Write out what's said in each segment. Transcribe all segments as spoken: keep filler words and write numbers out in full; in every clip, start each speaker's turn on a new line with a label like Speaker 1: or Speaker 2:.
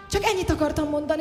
Speaker 1: Csak ennyit akartam mondani.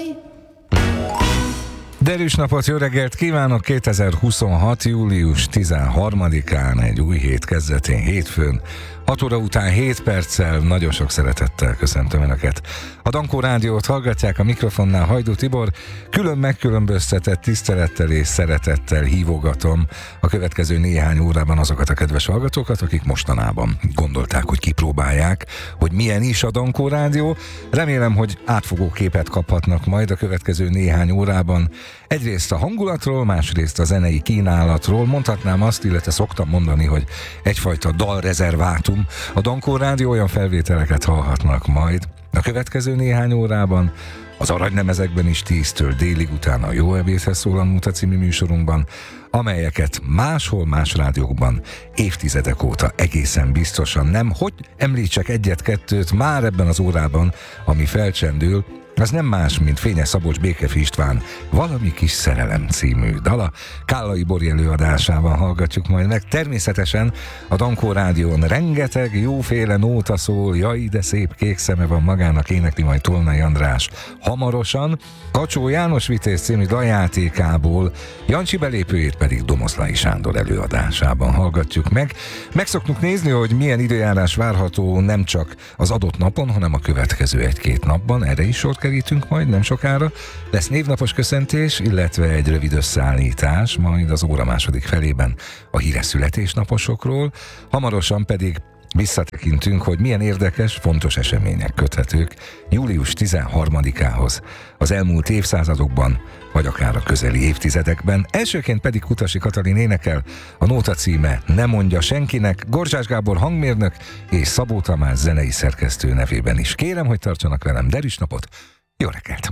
Speaker 2: Derűs napot, jó reggelt kívánok! kétezer-huszonhat. július tizenharmadikán, egy új hét kezdetén, hétfőn, hat óra után hét perccel, nagyon sok szeretettel köszöntöm Önöket. A Dankó Rádiót hallgatják, a mikrofonnál Hajdú Tibor, külön megkülönböztetett tisztelettel és szeretettel hívogatom a következő néhány órában azokat a kedves hallgatókat, akik mostanában gondolták, hogy kipróbálják, hogy milyen is a Dankó Rádió. Remélem, hogy átfogó képet kaphatnak majd a következő néhány órában. Egyrészt a hangulatról, másrészt a zenei kínálatról, mondhatnám azt, illetve szoktam mondani, hogy egyfajta dalrezervátum. A Dankó Rádió, olyan felvételeket hallhatnak majd a következő néhány órában, az aranylemezekben is tíztől délig, utána a Jó ebédhez szól a Nóta című műsorunkban, amelyeket máshol, más rádiókban évtizedek óta egészen biztosan nem. Hogy említsek egyet-kettőt már ebben az órában, ami felcsendül, az nem más, mint Fényes Szabolcs Békefi István Valami kis szerelem című dala. Kállai Bori előadásában hallgatjuk majd meg. Természetesen a Dankó Rádión rengeteg jóféle nóta szól, jaj, de szép kék szeme van magának, énekli majd Tolnai András hamarosan. Kacsó János Vitéz című daljátékából, Jancsi belépőjét pedig Domoszlai Sándor előadásában hallgatjuk meg. Meg szoktuk nézni, hogy milyen időjárás várható nem csak az adott napon, hanem a következő egy-két napban. Erre is sor kerítünk majd nem sokára. Lesz névnapos köszöntés, illetve egy rövid összeállítás, majd az óra második felében a híres születésnaposokról. Hamarosan pedig visszatekintünk, hogy milyen érdekes, fontos események köthetők július tizenharmadikához az elmúlt évszázadokban, vagy akár a közeli évtizedekben. Elsőként pedig Kutasi Katalin énekel, a nóta címe Ne mondja senkinek, Gorzsás Gábor hangmérnök és Szabó Tamás zenei szerkesztő nevében is. Kérem, hogy tartsanak velem, Derűs napot, jó reggelt!